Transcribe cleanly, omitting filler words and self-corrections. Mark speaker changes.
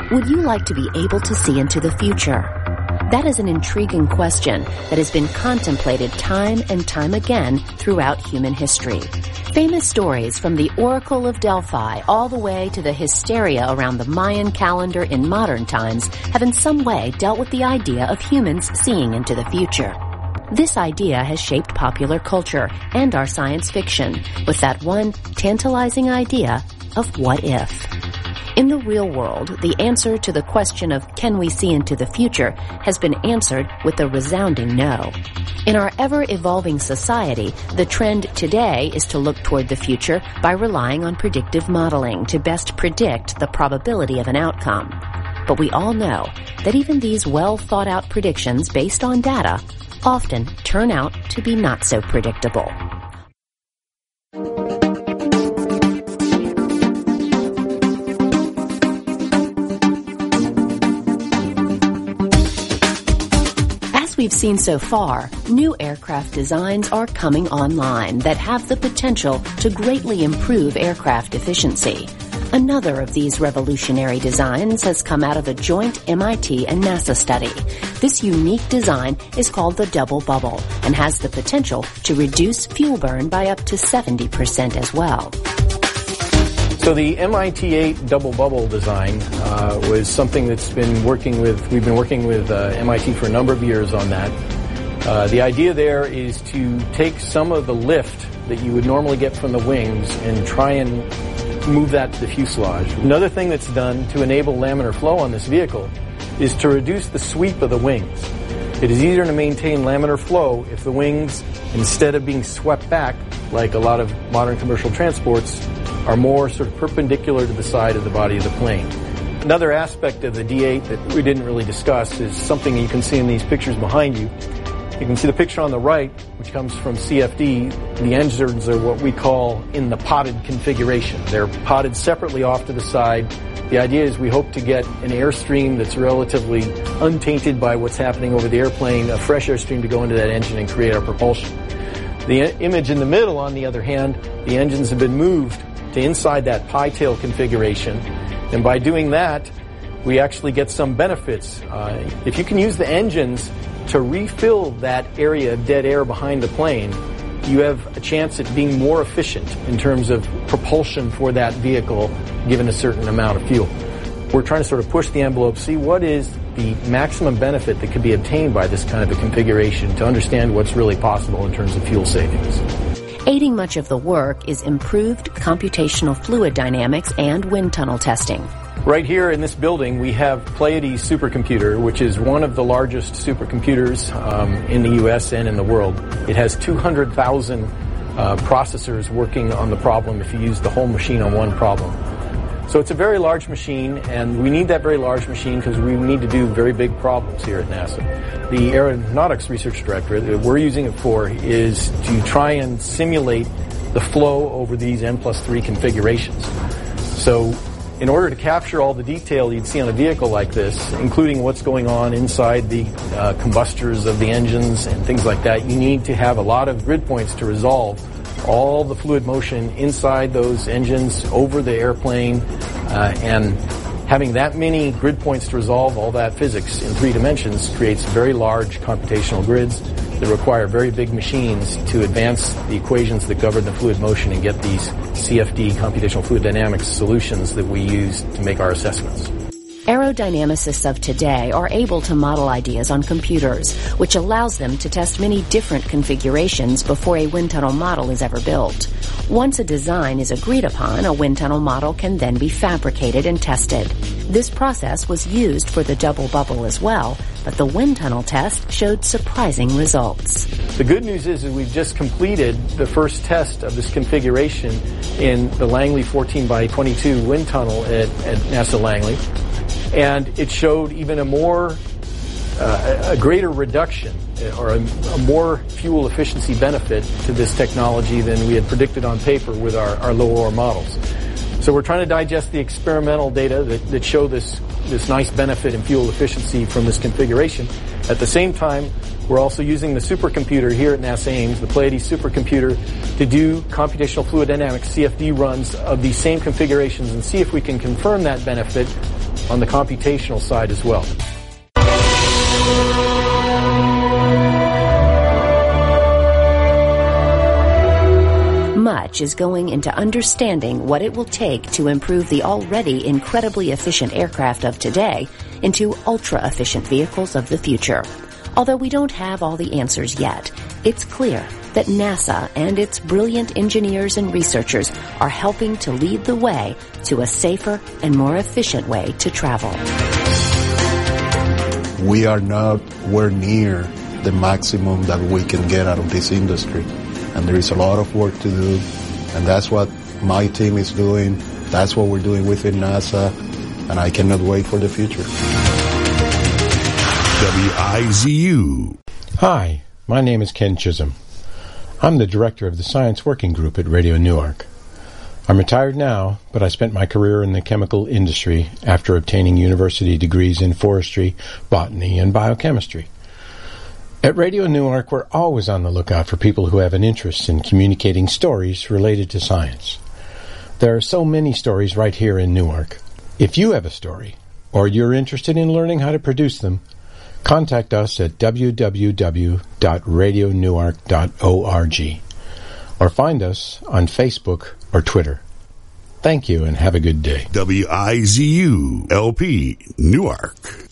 Speaker 1: Would you like to be able to see into the future? That is an intriguing question that has been contemplated time and time again throughout human history. Famous stories from the Oracle of Delphi all the way to the hysteria around the Mayan calendar in modern times have in some way dealt with the idea of humans seeing into the future. This idea has shaped popular culture and our science fiction with that one tantalizing idea of what if. In the real world, the answer to the question of can we see into the future has been answered with a resounding no. In our ever-evolving society, the trend today is to look toward the future by relying on predictive modeling to best predict the probability of an outcome. But we all know that even these well-thought-out predictions based on data often turn out to be not so predictable. As we've seen so far, new aircraft designs are coming online that have the potential to greatly improve aircraft efficiency. Another of these revolutionary designs has come out of a joint MIT and NASA study. This unique design is called the double bubble and has the potential to reduce fuel burn by up to 70% as well.
Speaker 2: So the MIT-8 double bubble design was something that's we've been working with MIT for a number of years on that. The idea there is to take some of the lift that you would normally get from the wings and try and move that to the fuselage. Another thing that's done to enable laminar flow on this vehicle is to reduce the sweep of the wings. It is easier to maintain laminar flow if the wings, instead of being swept back like a lot of modern commercial transports, are more sort of perpendicular to the side of the body of the plane. Another aspect of the D8 that we didn't really discuss is something you can see in these pictures behind you. You can see the picture on the right, which comes from CFD. The engines are what we call in the potted configuration. They're potted separately off to the side. The idea is we hope to get an airstream that's relatively untainted by what's happening over the airplane, a fresh airstream to go into that engine and create our propulsion. The image in the middle, on the other hand, the engines have been moved to inside that pie tail configuration. And by doing that, we actually get some benefits. If you can use the engines to refill that area of dead air behind the plane, you have a chance at being more efficient in terms of propulsion for that vehicle given a certain amount of fuel. We're trying to sort of push the envelope, see what is the maximum benefit that could be obtained by this kind of a configuration to understand what's really possible in terms of fuel savings.
Speaker 1: Aiding much of the work is improved computational fluid dynamics and wind tunnel testing.
Speaker 2: Right here in this building, we have Pleiades supercomputer, which is one of the largest supercomputers in the U.S. and in the world. It has 200,000 processors working on the problem if you use the whole machine on one problem. So it's a very large machine, and we need that very large machine because we need to do very big problems here at NASA. The Aeronautics Research Directorate that we're using it for is to try and simulate the flow over these N+3 configurations. So in order to capture all the detail you'd see on a vehicle like this, including what's going on inside the combustors of the engines and things like that, you need to have a lot of grid points to resolve all the fluid motion inside those engines over the airplane, and having that many grid points to resolve all that physics in 3 dimensions creates very large computational grids that require very big machines to advance the equations that govern the fluid motion and get these CFD, computational fluid dynamics solutions that we use to make our assessments.
Speaker 1: Aerodynamicists of today are able to model ideas on computers, which allows them to test many different configurations before a wind tunnel model is ever built. Once a design is agreed upon, a wind tunnel model can then be fabricated and tested. This process was used for the double bubble as well, but the wind tunnel test showed surprising results.
Speaker 2: The good news is we've just completed the first test of this configuration in the Langley 14x22 wind tunnel at NASA Langley. And it showed even a greater reduction or a more fuel efficiency benefit to this technology than we had predicted on paper with our low-OR models. So we're trying to digest the experimental data that show this nice benefit in fuel efficiency from this configuration. At the same time, we're also using the supercomputer here at NASA Ames, the Pleiades supercomputer, to do computational fluid dynamics CFD runs of these same configurations and see if we can confirm that benefit on the computational side as well.
Speaker 1: Much is going into understanding what it will take to improve the already incredibly efficient aircraft of today into ultra-efficient vehicles of the future. Although we don't have all the answers yet, it's clear that NASA and its brilliant engineers and researchers are helping to lead the way to a safer and more efficient way to travel.
Speaker 3: We are nowhere near the maximum that we can get out of this industry. And there is a lot of work to do, and that's what my team is doing. That's what we're doing within NASA, and I cannot wait for the future.
Speaker 4: WIZU.
Speaker 5: Hi, my name is Ken Chisholm. I'm the director of the Science Working Group at Radio Newark. I'm retired now, but I spent my career in the chemical industry after obtaining university degrees in forestry, botany, and biochemistry. At Radio Newark, we're always on the lookout for people who have an interest in communicating stories related to science. There are so many stories right here in Newark. If you have a story, or you're interested in learning how to produce them, contact us at www.radionewark.org or find us on Facebook or Twitter. Thank you and have a good day.
Speaker 4: WIZU LP Newark.